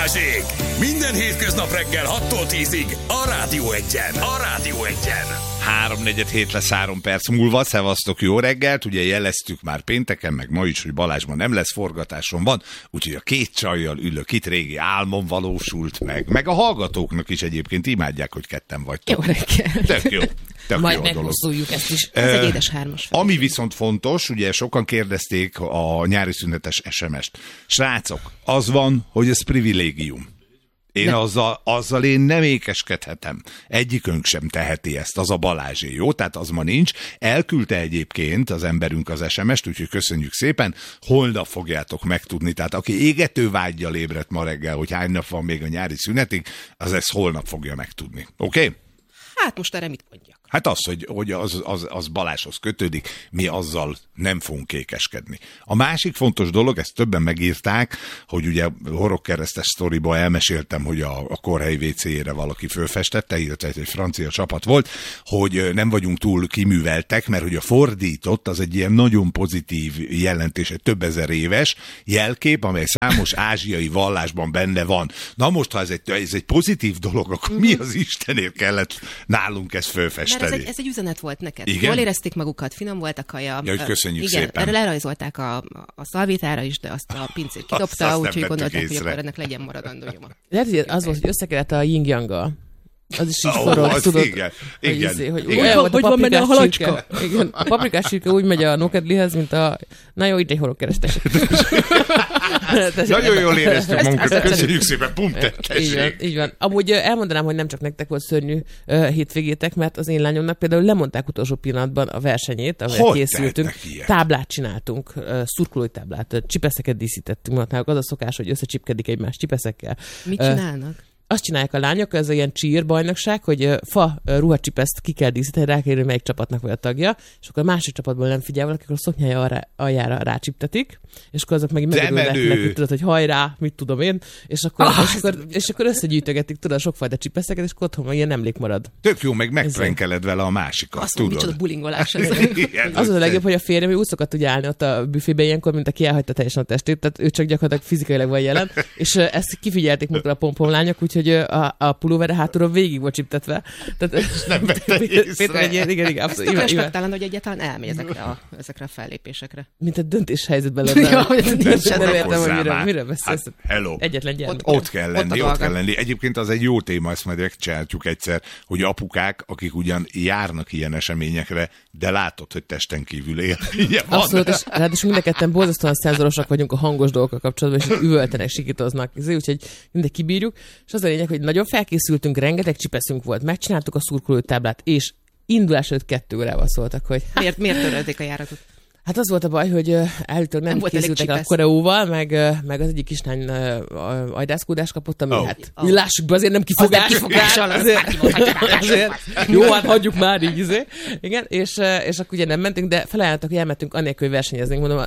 Balázsék! Minden hétköznap reggel 6-tól 10-ig a Rádió 1-en. A Rádió 1-en. 3:47 lesz 3 perc múlva. Szevasztok, jó reggelt! Ugye jeleztük már pénteken, meg ma is, hogy Balázsban nem lesz, forgatáson van, úgyhogy a két csajjal ülök itt, régi álmom valósult meg. Meg a hallgatóknak is egyébként imádják, hogy ketten vagytok. Jó reggelt! Tök jó. Majd meghosszuljuk ezt is. Ez egy édes hármas. Ami viszont fontos, ugye sokan kérdezték a nyári szünetes SMS-t. Srácok, az van, hogy ez privilégium. Én azzal én nem ékeskedhetem. Egyikünk sem teheti ezt, az a Balázsé, jó? Tehát az ma nincs. Elküldte egyébként az emberünk az SMS-t, úgyhogy köszönjük szépen. Holnap fogjátok megtudni. Tehát aki égető vággyal ébredt ma reggel, hogy hány nap van még a nyári szünetig, az ezt holnap fogja megtudni. Oké? Okay? Hát most erre mit mondjak? Hát az, hogy az Balázshoz kötődik, mi azzal nem fogunk ékeskedni. A másik fontos dolog, ezt többen megírták, hogy ugye horogkeresztes sztoriba elmeséltem, hogy a Korhely WC-jére valaki fölfestette, illetve egy francia csapat volt, hogy nem vagyunk túl kiműveltek, mert hogy a fordított az egy ilyen nagyon pozitív jelentés, egy több ezer éves jelkép, amely számos ázsiai vallásban benne van. Na most, ha ez egy pozitív dolog, akkor mi az Istenért kellett nálunk ezt fölfesteni? Mert ez egy üzenet volt neked. Igen? Jól érezték magukat, finom volt a kaja. Ja, hogy köszönjük igen, szépen. Erre lerajzolták a szalvétára is, de azt a pincér kidobta, úgyhogy gondolták, hogy akkor ennek legyen maradandó nyoma. Lehet, hogy az volt, hogy összekelt a yin-yang-gal. Az is így forog, tudod. Igen. Hogy van benne a halacska? Igen, a paprikás csirke úgy megy a nokedlihez, mint a... Na jó, így egy horogkeresztes. Nagyon jól éreztük magunkat, köszönjük szépen, pont így van. Amúgy elmondanám, hogy nem csak nektek volt szörnyű hétvégétek, mert az én lányomnak például lemondták utolsó pillanatban a versenyét, ahol készültünk. Táblát csináltunk, szurkolói táblát, csipeszeket díszítettünk, mert az a szokás, hogy összecsipkedik egymás csipeszekkel. Mit csinálnak? Azt csinálják a lányok, ez ilyen cheer bajnokság, hogy fa ruhacsipeszt ki kell díszíteni, rá kell, hogy melyik csapatnak vagy a tagja, és akkor a másik csapatból nem figyel valaki, akkor a szoknyája aljára rácsiptetik, és akkor azok meg megörülnek, tudod, hogy hajrá, mit tudom én, és akkor összegyűjtögetik, tudod, sokfajta csipeszeket, és akkor otthon ilyen emlék marad. Tök jó, meg megprenkeled vele a másikat, azt tudod. Micsoda bulingolás ez. Az a legjobb, hogy a férjem úgy szokott ugye állni ott a büfébe ilyenkor, mint aki elhagyta teljesen a testét, tehát ő csak gyakorlatilag fizikailag van jelen, és ezt kifigyelték magukra a pompomlányok, úgyhogy a pulóvere hátulról végig volt csiptetve. Tehát nem vette észre. Igen, abszolút. Ez respektálan, hogy egyáltalán elmegy ezekre a fellépésekre. Mint a döntéshelyzetben lenne. Nem értem, hogy miről beszélsz. Hát, hello. Egyetlen gyermek. Ott kell lenni. Egyébként az egy jó téma, ezt majd megcsináljuk egyszer, hogy apukák, akik ugyan járnak ilyen eseményekre, de látod, hogy testen kívül él. Abszolút, és ráadásul mind a ketten borzasztóan szenzorosak vagyunk a hangos dolgokkal kapcsolatban, és üvöltenek, sikítoznak. Úgyhogy mindegy kibírjuk. És az a lényeg, hogy nagyon felkészültünk, rengeteg csipeszünk volt, megcsináltuk a szurkolótáblát, és indulás előtt 2 órával szóltak, hogy... Miért törölték a járatot? Hát az volt a baj, hogy állítólag nem készültek a koreóval, meg az egyik kislány ajdászkódást kapott, ami hát lássuk be, azért nem kifogás. Azért. Jó, hát hagyjuk már így, igen, és akkor ugye nem mentünk, de felajánlottak, hogy elmentünk annélkül, hogy versenyeznénk, mondom,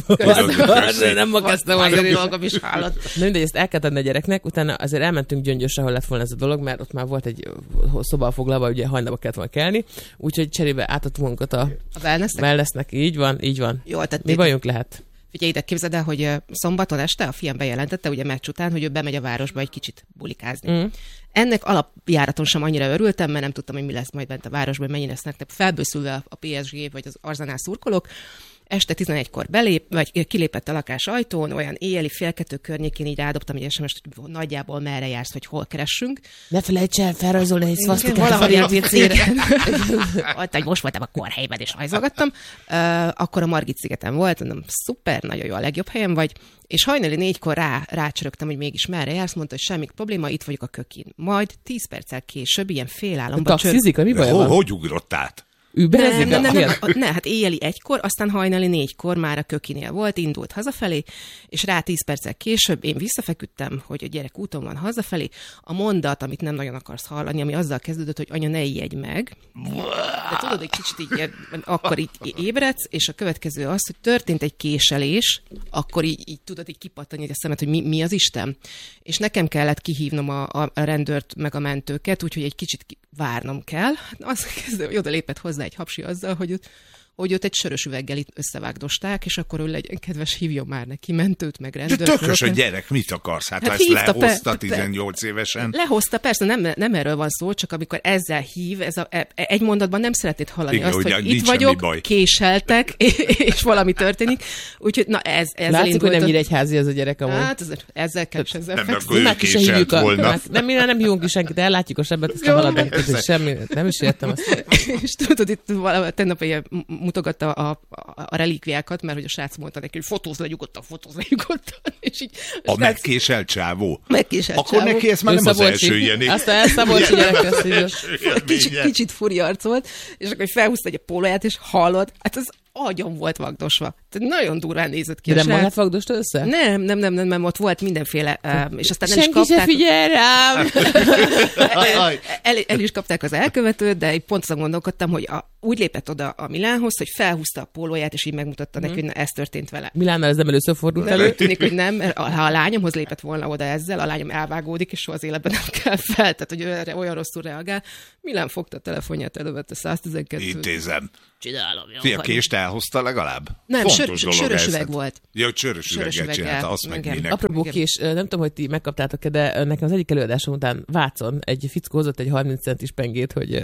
nem ma kezdtem azért dolgom is hállat. De mindegy, ezt el kellett adni a gyereknek, utána azért elmentünk Gyöngyösre, ahol lett volna ez a dolog, mert ott már volt egy szoba foglalva, ugye hajnalba kellett volna kelni, úgyhogy cserébe átadtunk magunkat a wellnessnek, így van. Jól tették. Mi bajunk lehet? Figyelj, ide képzeld el, hogy szombaton este a fiam bejelentette, ugye meccs után, hogy ő bemegy a városba egy kicsit bulikázni. Ennek alapjáraton sem annyira örültem, mert nem tudtam, hogy mi lesz majd bent a városban, mennyi lesznek felbőszülve a PSG vagy az Arsenal szurkolók. Este 11-kor kilépett a lakás ajtón, olyan éjjeli 1:30 környékén így rádobtam egy SMS-t, hogy nagyjából merre jársz, hogy hol keressünk. Ne felejts el felrajzolni egy szvasztikát valahogy a WC-re. Most voltam a Korhelyben, és rajzolgattam. Akkor a Margit szigeten volt, mondom, szuper, nagyon jó, a legjobb helyen vagy. És hajnali 4-kor rácsörögtem, hogy mégis merre jársz, mondta, hogy semmi probléma, itt vagyok a Kökin. Majd 10 perccel később, ilyen félálomban taxizik, mi baj van? Hogy ugrott át? Nem, hát éjjeli 1-kor, aztán hajnali 4-kor már a Kökinél volt, indult hazafelé, és rá 10 perccel később én visszafeküdtem, hogy a gyerek úton van hazafelé. A mondat, amit nem nagyon akarsz hallani, ami azzal kezdődött, hogy anya, ne ijedj meg. De tudod, hogy kicsit így, akkor így ébredsz, és a következő az, hogy történt egy késelés, akkor így tudod így kipattani a szemet, hogy mi az Isten. És nekem kellett kihívnom a rendőrt meg a mentőket, úgyhogy egy kicsit várnom kell. Azt kezdve, hogy oda lépett hozzá egy hapsi azzal, hogy hogy őt egy sörös üveggel itt összevágdosták, és akkor ő legyen kedves, hívjon már neki mentőt, meg rendőrt. De tökös a gyerek, mit akarsz? Hát ezt lehozta 18 évesen. Lehozta, persze, nem erről van szó, csak amikor ezzel hív, egy mondatban nem szeretnéd hallani. Igen, azt, hogy itt vagyok, késeltek, és valami történik. Úgyhogy, na ez látszik, hogy nem Nyíregyházi ez a gyerek amúgy. Hát ezzel kell is ezzel fekszni. Nem, késelt volna. Nem hívunk ki senkit, ellátjuk a sebet, aztán valamelyik, semmi, nem is értem azt. És tudod, itt tegnap mutogatta a relikviákat, mert hogy a srác mondta neki, hogy fotózz le nyugodtan. És így, a megkéselt csávó? Megkéselt akkor csávó. Neki ez már nem az első ilyen. Azt a Szabolcsi gyerek kicsit furiarc volt, és akkor felhúzta egy pólóját, és hallott, hát az agyon volt vagdosva. Tehát nagyon durván nézett ki. De nem magát vagdosta össze? Nem, ott volt mindenféle, és aztán nem is kapták. Senki se figyel rám! El is kapták az elkövetőt, de én pont azon gondolkodtam, hogy úgy lépett oda a Milánhoz, hogy felhúzta a pólóját, és így megmutatta neki, hogy na, ez történt vele. Milánnál ez nem először fordult elő. Tűnik, hogy nem, ha a lányomhoz lépett volna oda ezzel, a lányom elvágódik, és soha az életben nem kell fel, tehát hogy erre olyan rosszul reagál. Milán fogta a telefonját, elővette 112-t. Intézem. Csinálom. Fia, kést elhozta legalább? Nem, sörös üveg volt. Ja, sörös üveggel csinálta, azt meg minek. Apropó kés, nem tudom, hogy ti megkaptátok-e, de nekem az egyik előadásom után Vácon egy fickó hozott egy 30 centis pengét, hogy...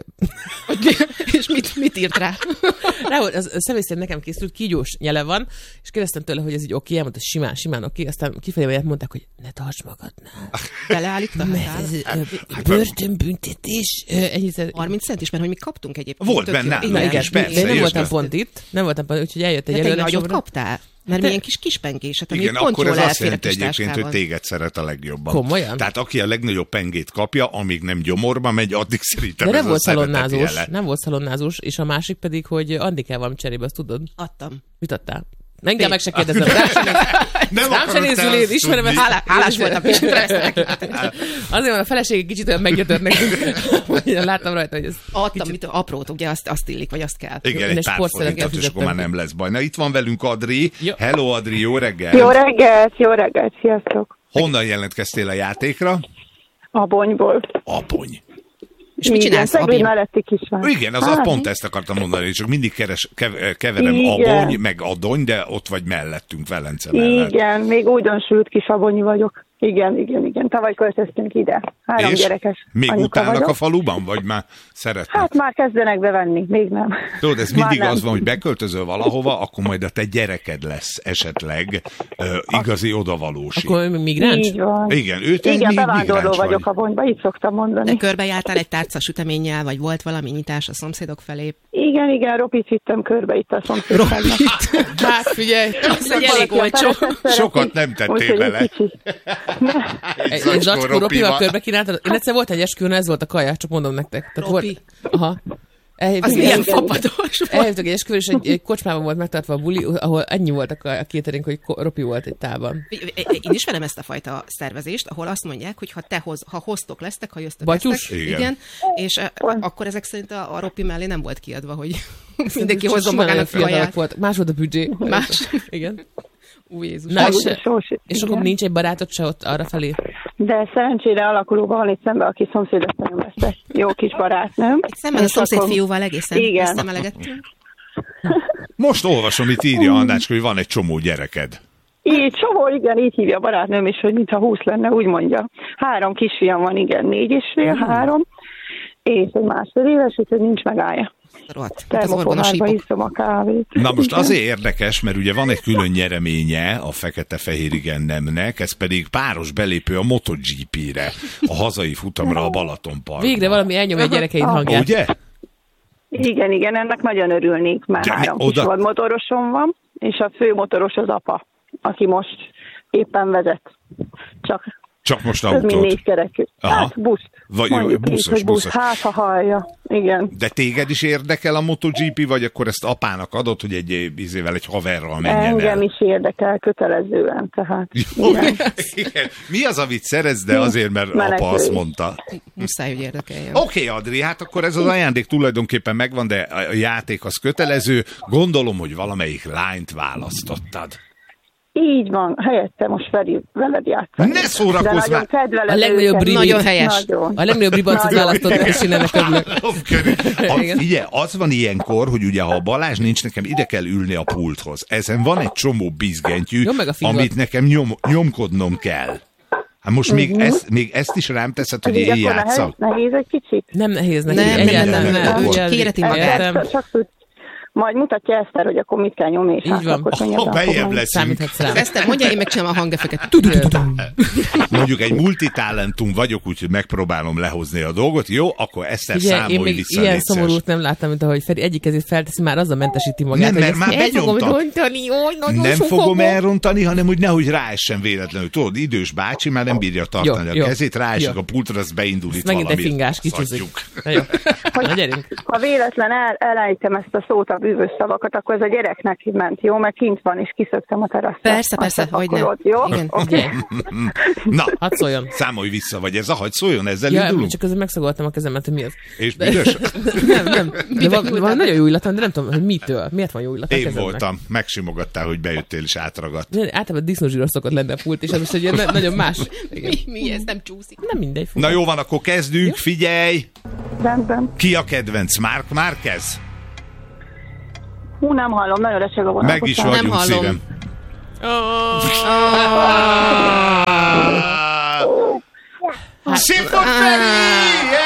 És mit írt rá? Rá volt, az személy szerint nekem készült, kígyós nyele van, és kérdeztem tőle, hogy ez így oké, elmondta, simán oké, aztán kifelé mondták, hogy ne tarts magadnál. Beleállítottak? Börtönbüntetés. 30 centis, mert hogy mi kaptunk egyébként. Volt benne, persze. Nem voltam pont itt, úgyhogy eljött egy előadásomra. Te nagyot kaptál? Mert milyen kis pengéset, ami igen, pont akkor jól ez azt elfér jelenti egyébként, hogy téged szeret a legjobban. Komolyan? Tehát aki a legnagyobb pengét kapja, amíg nem gyomorba megy, addig szerintem de ez a szeretet jele. Nem volt szalonnázós, és a másik pedig, hogy adni kell valami cserébe, azt tudod? Adtam. Mit adtál? Engem meg se kérdezem. Rám se nézzül, én ismerem ezt. Hálás voltam, és azért van, a feleség kicsit olyan meggyötört nekünk. Láttam rajta, hogy ez... Adtam aprót, ugye azt illik, vagy azt kell. Igen, egy pár forintot, és akkor már nem lesz baj. Na, itt van velünk Adri. Hello, Adri, jó reggelt! Jó reggelt, sziasztok! Honnan jelentkeztél a játékra? Abonyból. Abony. És mit csinálsz, Abony? Melletti kisvár. Igen, pont ezt akartam mondani, csak mindig keverem Abony, meg Adony, de ott vagy mellettünk, Velence mellett. Igen, még újdonsült kis abonyi vagyok. Igen. Tavaly költöztünk ide. 3 és gyerekes. Még utálnak a faluban, vagy már szeretnek? Hát már kezdenek bevenni, még nem. Tudod, ez mindig az van, hogy beköltözöl valahova, akkor majd a te gyereked lesz esetleg igazi odavalósi. Akkor migráns? Így van. Igen, bevándorló vagyok Abonyba, így szoktam mondani. De körbejártál egy tárca süteménnyel, vagy volt valami nyitás a szomszédok felé? Igen, Ropit vittem körbe itt a szomszédok felé. Hát figyelj, az egy elég olcsó. Sokat nem tettél bele. Egy zacskó Ropival körbe kínáltad. Én egyszer volt egy esküvőn, ez volt a kaja, csak mondom nektek. Ropi? Aha. Az milyen fapados volt? Elhívtak egy esküvőn, és egy kocsmában volt megtartva a buli, ahol ennyi volt a catering, hogy Ropi volt egy tálban. Én ismerem ezt a fajta szervezést, ahol azt mondják, hogy ha hoztok lesztek, ha jöztek Batyus? igen, és akkor ezek szerint a Ropi mellé nem volt kiadva, hogy mindenki hozzon magának kaját. Volt. Más volt a büdzsé. Más. Igen. Új Jézus. Na, és akkor nincs egy barátod se ott arra felé? De szerencsére alakulóban van itt szemben, aki szomszédottam lesz egy jó kis barátnőm. Szemben a szomszéd fiúval egészen összemelegettünk. Most olvasom, itt írja Annácska, hogy van egy csomó gyereked. Így csomó, igen, így hívja a barátnőm is, hogy mintha 20 lenne, úgy mondja. 3 kisfiam van, igen, 4 és fél, 3, és egy 1,5 éves, úgyhogy nincs megállja. Termoformárba iszom a kávét. Na most azért érdekes, mert ugye van egy külön nyereménye a fekete-fehér igen nemnek, ez pedig páros belépő a MotoGP-re, a hazai futamra a Balatonparkban. Végre valami elnyom egy gyerekeid hangját. Ugye? Igen, ennek nagyon örülnék, mert 3 kis vadmotorosom van, és a fő motoros az apa, aki most éppen vezet. Csak most autót? Több mint 4 kerekű. Hát buszt. Vagy buszos. Hát, ha hallja. Igen. De téged is érdekel a MotoGP, vagy akkor ezt apának adod, hogy egy haverral menjen el? Engem is érdekel kötelezően, tehát. Igen. Mi az, amit szeretsz, de azért, mert apa azt mondta. Muszáj, hogy érdekeljen. Oké, Adri, hát akkor ez az ajándék tulajdonképpen megvan, de a játék az kötelező. Gondolom, hogy valamelyik lányt választottad. Így van, helyette most Feri veled játszani. Ne szórakozz már! A legnagyobb nagyon helyes. A legnagyobb ribancot választottak, és én ennek örülök. Figyelj, az van ilyenkor, hogy ugye ha a Balázs nincs, nekem ide kell ülni a pulthoz. Ezen van egy csomó bizgentyű, amit nekem nyomkodnom kell. Hát most még ezt is rám teszed, hogy én játszak? Nehéz egy kicsit? Nem nehéz neki. Egyáltalán nem. Kéreti magát. Majd mutatja Eszter, hogy akkor mit kell nyomni, és így van. Ha bejebb leszünk. Eszter, mondja, én megcsinálom a hangeffeket. Mondjuk egy multitalentum vagyok, úgyhogy megpróbálom lehozni a dolgot. Jó, akkor Eszter számolj vissza. Ilyen szomorút nem láttam, mint ahogy Feri egyik kezét felteszi, már azzal mentesíti magát. Nem, mert már benyomtam. Nem fogom elrontani, hanem hogy nehogy ráessen véletlenül. Tudod, idős bácsi már nem bírja tartani a kezét, ráesik a pultra, az beindul itt valami. Megint egy fingás kicsizik. Na gyerünk. Ha véletlen elejtem ezt a szót, a bűvös szavakat, akkor ez a gyereknek ment, jó? Mert kint van, és kiszöktem a teraszra. Persze, hogy nem. Jó? Igen. Okay. Na, hadd szóljon. Számolj vissza, vagy ez a hadd szóljon, ezzel indulunk? Csak azért megszagoltam a kezemet, hogy mi az. És büdös? Nem. De van nagyon jó illata, de nem tudom, hogy mitől. Miért van jó illata a kezemnek? Én voltam. Megsimogattál, hogy bejöttél és átragadt. Általában disznózsíros szokott lenni a pult, és ez most egy ilyen nagyon más. Mi ez? Nem csúszik. Nem mindegy. Na jó van, akkor kezdünk. Figyelj! Rendben. Ki a kedvenc? Marc Márquez? Hú, nem hallom, nagyon recseg a vonal. Meg is vagyunk, szívem. Szép volt, Feri!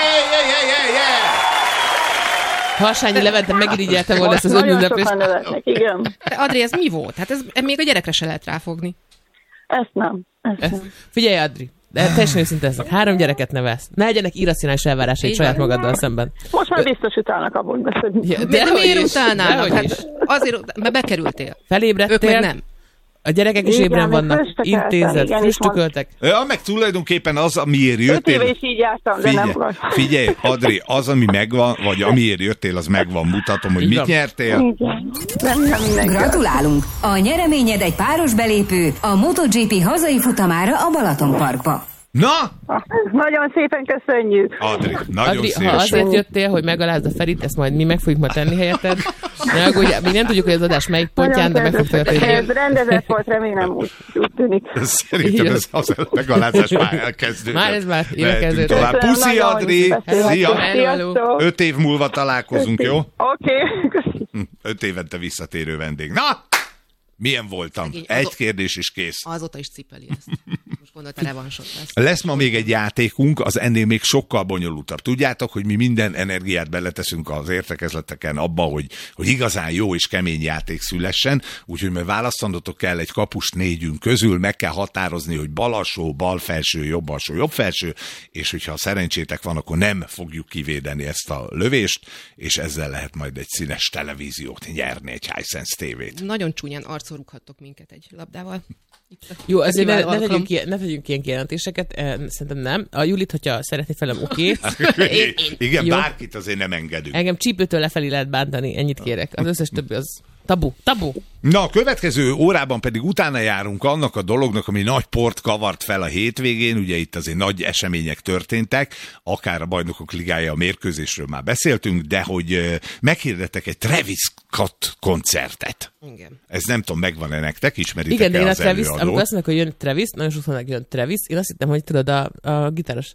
Harsányi Levente megirigyelte volna ezt az önünnepést. Nagyon sokan nevetnek, igen. Adri, ez mi volt? Hát ez még a gyerekre se lehet ráfogni. Ezt nem. Figyelj, Adri. De teljesen őszinte leszek. 3 gyereket nevelsz. Ne legyenek irracionális elvárásait saját magaddal szemben. Most már biztos utálnak abból beszélni. De miért utálnának? Hát azért, mert bekerültél. Felébredtél. Ők meg nem. A gyerekek is ébren vannak. Intézet, früstököltek. Ja, meg tulajdonképpen az, amiért jöttél... 5 éve is így jártam, de nem volt. Figyelj, Adri, az, ami megvan, vagy amiért jöttél, az megvan. Mutatom, hogy mit nyertél. Igen. Gratulálunk! A nyereményed egy páros belépő a MotoGP hazai futamára a Balatonparkba. Na! Nagyon szépen köszönjük. Adri, nagyon Adri, szépen. ha azért jöttél, hogy megalázd a Ferit, ezt majd mi meg fogjuk ma tenni helyetted. Mi nem tudjuk, hogy az adás melyik pontján, de meg fog történni. Ez rendezett volt, remélem úgy tűnik. Szerintem ez az megalázás már elkezdődött. Már ez már elkezdődött. Puszi, Adri! Szia! 5 év múlva találkozunk, jó? Oké. 5 évente visszatérő vendég. Na! Milyen voltam? Egy kérdés is kész. Azóta is cipeli ezt. Most gondolta, revansot lesz. Lesz ma még egy játékunk, az ennél még sokkal bonyolultabb. Tudjátok, hogy mi minden energiát beleteszünk az értekezleteken abba, hogy igazán jó és kemény játék szülessen, úgyhogy mert választanotok kell egy kapust 4 közül, meg kell határozni, hogy bal alsó, bal felső, jobb alsó, jobb felső, és hogyha szerencsétek van, akkor nem fogjuk kivédeni ezt a lövést, és ezzel lehet majd egy színes televíziót nyerni, egy Hisense TV-t. Nagyon csúnyán arcorughattok minket egy labdával. Jó, azért ne tegyünk ilyen kijelentéseket, szerintem nem. A Julit, hogyha szeretné felem, oké. Igen, jó. Bárkit azért nem engedünk. Engem csípőtől lefelé lehet bántani, ennyit kérek. Az összes többi az tabu. Na, a következő órában pedig utána járunk annak a dolognak, ami nagy port kavart fel a hétvégén, ugye itt azért nagy események történtek, akár a Bajnokok Ligája, a mérkőzésről már beszéltünk, de hogy meghirdettek egy Travis Scott koncertet. Igen. Ez nem tudom, megvan-e nektek, ismeritek-e igen, de én az Travis, előadót? amikor azt mondják, hogy jön Travis, nagyon sokszor jön Travis, én azt hittem, hogy tudod, a gitáros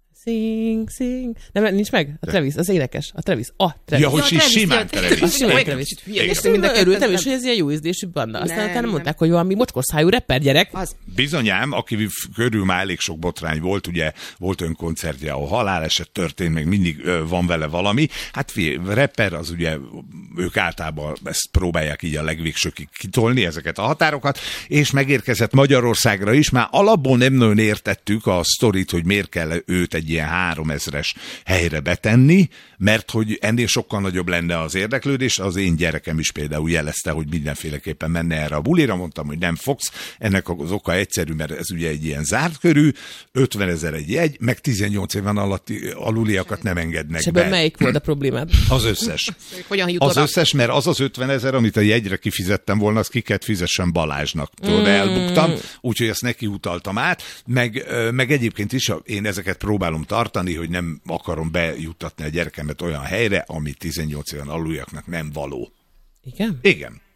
sing. Nem, nincs meg? A Travis, az énekes. A Travis. Ja, hogy simán Travis. Simán Travis. És örültem is, hogy ez ilyen jó ízlésű banda. Aztán utána mondták, hogy valami mocskos szájú rapper gyerek. Bizonyám, aki körül már elég sok botrány volt, ugye volt önkoncertje, ahol haláleset történt, meg mindig van vele valami. Hát rapper, az ugye ők általában ezt próbálják így a legvégsőkig kitolni, ezeket a határokat, és megérkezett Magyarországra is. Már alapból nem nagyon értettük a sztorit, hogy miért kell őt egy ilyen 3000-es helyre betenni, mert hogy ennél sokkal nagyobb lenne az érdeklődés. Az én gyerekem is például jelezte, hogy mindenféleképpen menne erre a bulira, mondtam, hogy nem fogsz. Ennek az oka egyszerű, mert ez ugye egy ilyen zárt körű, 50 000 egy jegy, meg 18 éven aluliakat nem engednek be. És melyik volt a problémád? Az összes. Az összes, mert az 50 000, amit a jegyre kifizettem volna, az ki kellett fizessen Balázsnak. Tudod, elbuktam, úgyhogy ezt neki utaltam át, meg egyébként is én ezeket próbálom tartani, hogy nem akarom bejuttatni a gyerekemet olyan helyre, ami 18 éven aluljaknak nem való. Igen? Igen.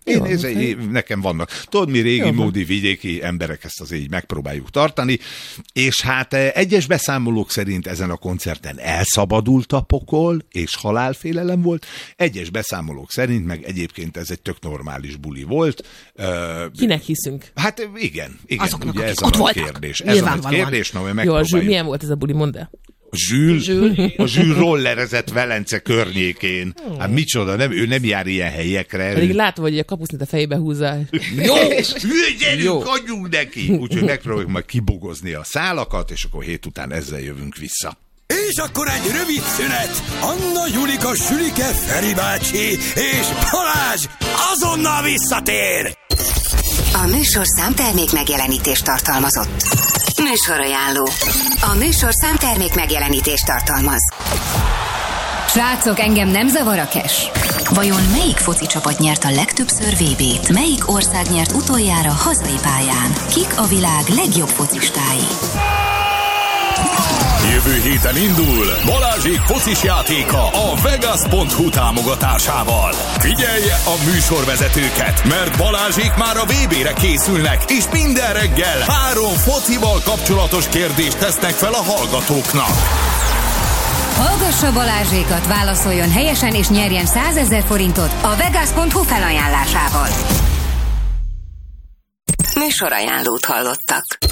Nekem vannak. Tudod, mi régi módi vidéki emberek ezt azért így megpróbáljuk tartani, és hát egyes beszámolók szerint ezen a koncerten elszabadult a pokol, és halálfélelem volt, egyes beszámolók szerint meg egyébként ez egy tök normális buli volt. Kinek hiszünk? Hát igen. Azoknak, ugye ez a nagy kérdés. Ez a nagy kérdés, na, hogy megpróbáljuk. Jó, milyen volt ez a buli, mondd el. A Zsül rollerezett Velence környékén. Hát micsoda, ő nem jár ilyen helyekre. Pedig látom, hogy a kapusznit a fejébe húzza. Jó, gyerünk, adjunk neki. Úgyhogy megpróbáljuk majd kibogozni a szálakat, és akkor hét után ezzel jövünk vissza. És akkor egy rövid szünet. Anna, Julika, Sülike, Feri bácsi és Balázs azonnal visszatér. A műsor számtermék megjelenítést tartalmazott. Műsorajánló. A műsorszám termék megjelenítést tartalmaz. Srácok, engem nem zavar a cash. Vajon melyik foci csapat nyert a legtöbbször VB-t? Melyik ország nyert utoljára hazai pályán? Kik a világ legjobb focistái? Jövő héten indul Balázsék focis játéka a Vegas.hu támogatásával. Figyelje a műsorvezetőket, mert Balázsék már a VB-re készülnek, és minden reggel 3 focival kapcsolatos kérdést tesznek fel a hallgatóknak. Hallgassa Balázsékat, válaszoljon helyesen és nyerjen 100 000 forintot a Vegas.hu felajánlásával. Műsorajánlót hallottak.